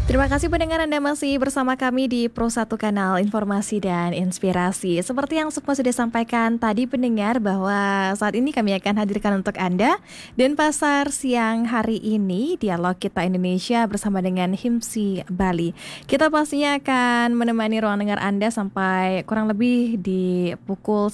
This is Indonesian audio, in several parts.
Terima kasih pendengar, Anda masih bersama kami di Pro 1 Kanal Informasi dan Inspirasi. Seperti yang Sukma sudah sampaikan tadi pendengar, bahwa saat ini kami akan hadirkan untuk Anda Denpasar siang hari ini Dialog Kita Indonesia bersama dengan HIMSI Bali. Kita pastinya akan menemani ruang dengar Anda sampai kurang lebih di pukul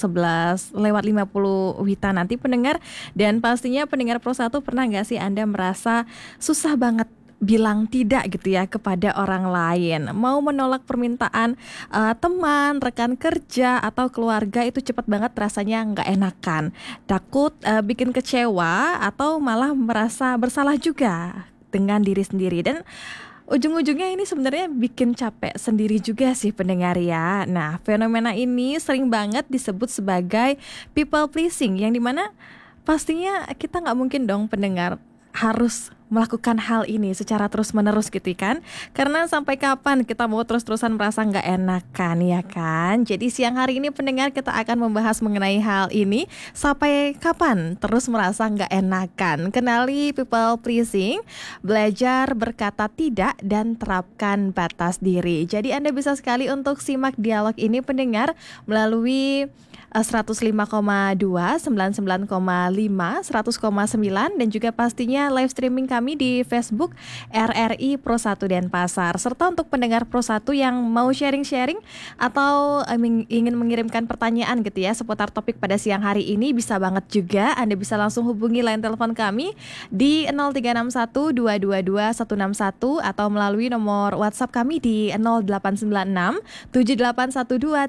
11:50 WITA nanti pendengar. Dan pastinya pendengar Pro 1, pernah nggak sih Anda merasa susah banget bilang tidak gitu ya kepada orang lain, mau menolak permintaan teman, rekan kerja atau keluarga, itu cepat banget rasanya nggak enakan, takut bikin kecewa atau malah merasa bersalah juga dengan diri sendiri, dan ujung-ujungnya ini sebenarnya bikin capek sendiri juga sih pendengar ya. Nah, fenomena ini sering banget disebut sebagai people pleasing, yang dimana pastinya kita nggak mungkin dong pendengar harus melakukan hal ini secara terus-menerus gitu kan. Karena sampai kapan kita mau terus-terusan merasa nggak enakan, ya kan? Jadi siang hari ini pendengar, kita akan membahas mengenai hal ini. Sampai kapan terus merasa nggak enakan? Kenali people pleasing, belajar berkata tidak, dan terapkan batas diri. Jadi Anda bisa sekali untuk simak dialog ini pendengar melalui 105,2, 99,5, 100,9, dan juga pastinya live streaming kami di Facebook RRI Pro 1 Denpasar. Serta untuk pendengar Pro 1 yang mau sharing-sharing atau ingin mengirimkan pertanyaan gitu ya seputar topik pada siang hari ini, bisa banget juga. Anda bisa langsung hubungi line telepon kami di 0361 222 161 atau melalui nomor WhatsApp kami di 0896 7812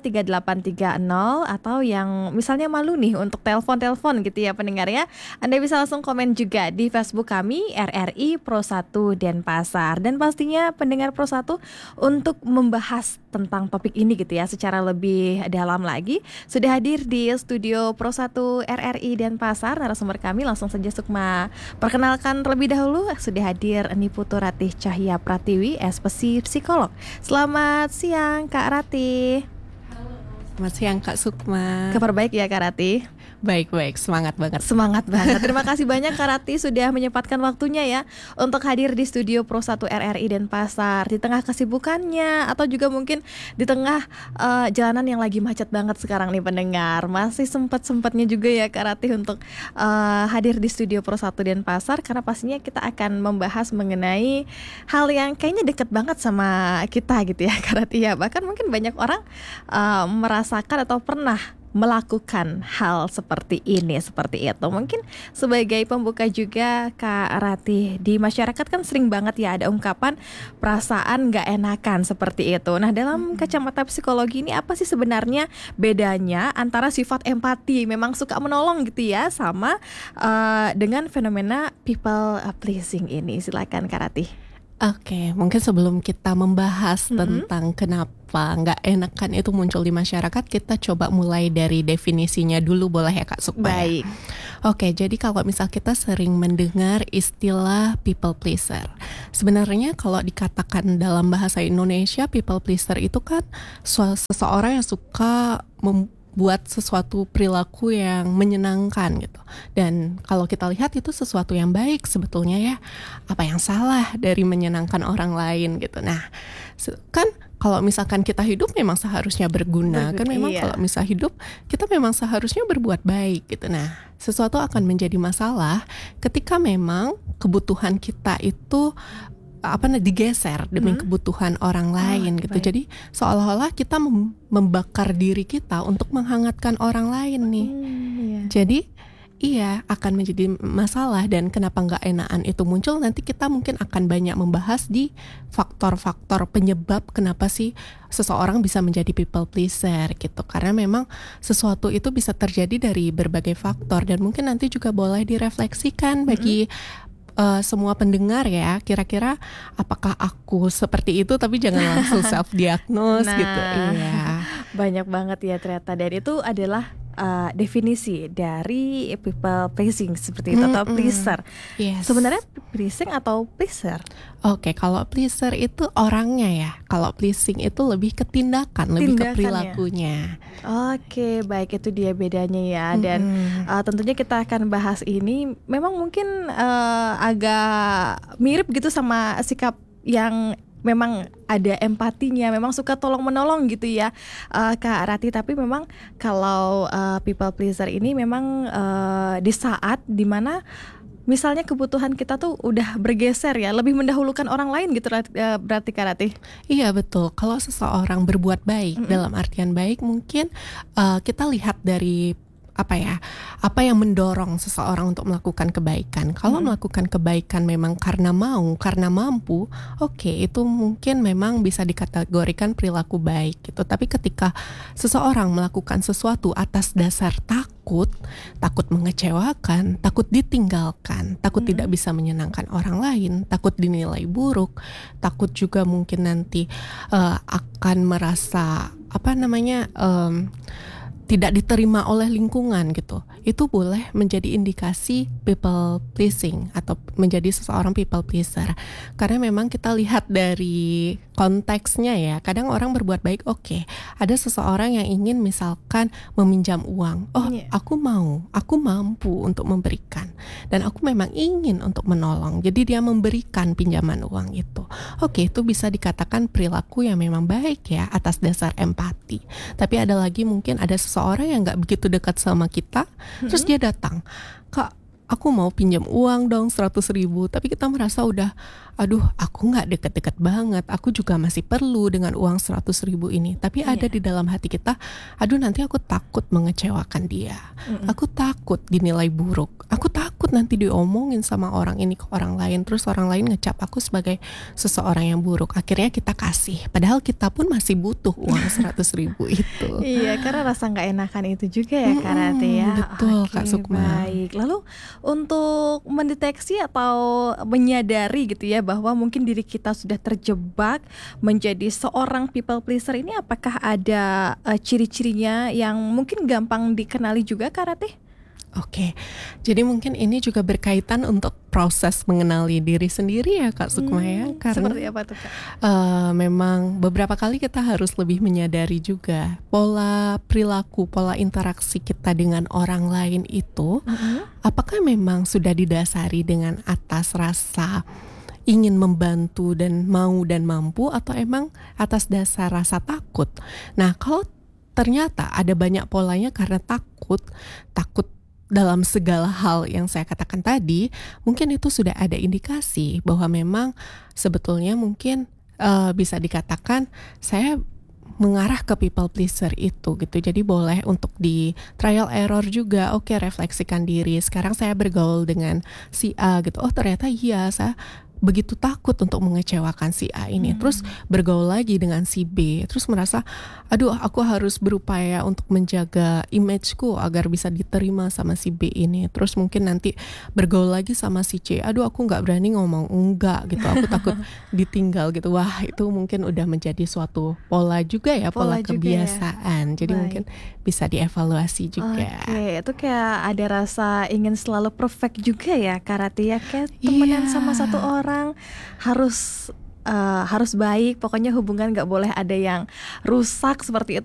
3830, atau yang misalnya malu nih untuk telepon gitu ya pendengar ya, Anda bisa langsung komen juga di Facebook kami RRI Pro 1 Denpasar. Dan pastinya pendengar Pro 1, untuk membahas tentang topik ini gitu ya secara lebih dalam lagi, sudah hadir di studio Pro 1 RRI Denpasar narasumber kami. Langsung saja Sukma perkenalkan terlebih dahulu. Sudah hadir Niputu Ratih Cahya Pratiwi, SPSI Psikolog. Selamat siang Kak Ratih. Selamat siang Kak Sukma. Kabar baik ya Kak Ratih? Baik-baik, semangat banget. Semangat banget. Terima kasih banyak Kak Ratih sudah menyempatkan waktunya ya untuk hadir di studio Pro 1 RRI Denpasar di tengah kesibukannya, atau juga mungkin di tengah jalanan yang lagi macet banget sekarang nih pendengar. Masih sempat-sempatnya juga ya Kak Ratih untuk hadir di studio Pro 1 Denpasar, karena pastinya kita akan membahas mengenai hal yang kayaknya deket banget sama kita gitu ya Kak Ratih ya. Bahkan mungkin banyak orang merasakan atau pernah melakukan hal seperti ini, seperti itu. Mungkin sebagai pembuka juga Kak Ratih, di masyarakat kan sering banget ya ada ungkapan perasaan gak enakan seperti itu. Nah, dalam kacamata psikologi ini apa sih sebenarnya bedanya antara sifat empati, memang suka menolong gitu ya, sama dengan fenomena people pleasing ini? Silakan Kak Ratih. Oke, mungkin sebelum kita membahas tentang kenapa nggak enakan itu muncul di masyarakat, kita coba mulai dari definisinya dulu, boleh ya Kak Sukma? Baik. Oke, jadi kalau misal kita sering mendengar istilah people pleaser, sebenarnya kalau dikatakan dalam bahasa Indonesia, people pleaser itu kan seseorang yang suka buat sesuatu perilaku yang menyenangkan gitu. Dan kalau kita lihat itu sesuatu yang baik sebetulnya ya. Apa yang salah dari menyenangkan orang lain gitu. Nah, kan kalau misalkan kita hidup memang seharusnya berguna. Kan memang kalau misal hidup kita memang seharusnya berbuat baik gitu. Nah, sesuatu akan menjadi masalah ketika memang kebutuhan kita itu digeser demi kebutuhan orang lain gitu. Baik. Jadi seolah-olah kita membakar diri kita untuk menghangatkan orang lain nih. Jadi iya, akan menjadi masalah. Dan kenapa nggak enakan itu muncul, nanti kita mungkin akan banyak membahas di faktor-faktor penyebab kenapa sih seseorang bisa menjadi people pleaser gitu. Karena memang sesuatu itu bisa terjadi dari berbagai faktor, dan mungkin nanti juga boleh direfleksikan bagi semua pendengar ya, kira-kira apakah aku seperti itu, tapi jangan langsung self-diagnose gitu. Iya. Banyak banget ya ternyata, dan itu adalah definisi dari people pleasing seperti itu, atau pleaser. Yes. Sebenarnya pleasing atau pleaser? Oke, kalau pleaser itu orangnya ya. Kalau pleasing itu lebih ke tindakan, lebih ke perilakunya. Oke, baik, itu dia bedanya ya. Dan tentunya kita akan bahas ini. Memang mungkin agak mirip gitu sama sikap yang memang ada empatinya, memang suka tolong menolong gitu ya, Kak Rati. Tapi memang kalau people pleaser ini memang di saat dimana misalnya kebutuhan kita tuh udah bergeser ya, lebih mendahulukan orang lain gitu, berarti Kak Rati. Iya betul, kalau seseorang berbuat baik, dalam artian baik mungkin kita lihat dari apa yang mendorong seseorang untuk melakukan kebaikan. Kalau melakukan kebaikan memang karena mau, karena mampu, oke, itu mungkin memang bisa dikategorikan perilaku baik gitu. Tapi ketika seseorang melakukan sesuatu atas dasar takut mengecewakan, takut ditinggalkan, takut tidak bisa menyenangkan orang lain, takut dinilai buruk, takut juga mungkin nanti akan merasa tidak diterima oleh lingkungan gitu, itu boleh menjadi indikasi people pleasing atau menjadi seseorang people pleaser. Karena memang kita lihat dari konteksnya ya, kadang orang berbuat baik, oke, ada seseorang yang ingin misalkan meminjam uang, aku mampu untuk memberikan, dan aku memang ingin untuk menolong, jadi dia memberikan pinjaman uang itu. Oke, itu bisa dikatakan perilaku yang memang baik ya, atas dasar empati. Tapi ada lagi mungkin ada seseorang yang gak begitu dekat sama kita, terus dia datang, Kak, aku mau pinjam uang dong 100.000, tapi kita merasa udah, aduh aku gak deket-deket banget, aku juga masih perlu dengan uang 100.000 ini. Tapi ada di dalam hati kita, aduh nanti aku takut mengecewakan dia, aku takut dinilai buruk, aku takut nanti diomongin sama orang ini ke orang lain, terus orang lain ngecap aku sebagai seseorang yang buruk. Akhirnya kita kasih, padahal kita pun masih butuh uang 100.000 itu. Iya, karena rasa gak enakan itu juga ya Kak Rati ya. Betul, Kak Sukma. Baik, lalu untuk mendeteksi atau menyadari gitu ya bahwa mungkin diri kita sudah terjebak menjadi seorang people pleaser ini, apakah ada ciri-cirinya yang mungkin gampang dikenali juga Kak Rati? Oke, jadi mungkin ini juga berkaitan untuk proses mengenali diri sendiri ya Kak Sukma ya. Karena seperti apa tuh Kak? Memang beberapa kali kita harus lebih menyadari juga pola perilaku, pola interaksi kita dengan orang lain itu, apakah memang sudah didasari dengan atas rasa ingin membantu dan mau dan mampu, atau emang atas dasar rasa takut. Nah, kalau ternyata ada banyak polanya karena takut dalam segala hal yang saya katakan tadi, mungkin itu sudah ada indikasi bahwa memang sebetulnya mungkin bisa dikatakan saya mengarah ke people pleaser itu gitu. Jadi boleh untuk di trial error juga. Oke, refleksikan diri. Sekarang saya bergaul dengan si A gitu. Oh, ternyata iya, saya begitu takut untuk mengecewakan si A ini. Terus bergaul lagi dengan si B, terus merasa aduh aku harus berupaya untuk menjaga imageku agar bisa diterima sama si B ini. Terus mungkin nanti bergaul lagi sama si C, aduh aku gak berani ngomong enggak gitu, aku takut ditinggal gitu. Wah, itu mungkin udah menjadi suatu pola juga ya, pola kebiasaan ya. Jadi mungkin bisa dievaluasi juga. Oke, itu kayak ada rasa ingin selalu perfect juga ya Kak Rati ya, kayak temenan sama satu orang harus baik, pokoknya hubungan gak boleh ada yang rusak seperti itu.